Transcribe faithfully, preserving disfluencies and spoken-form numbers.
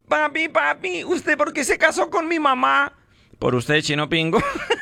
Papi, papi, ¿usted por qué se casó con mi mamá? Por usted, Chino Pingo.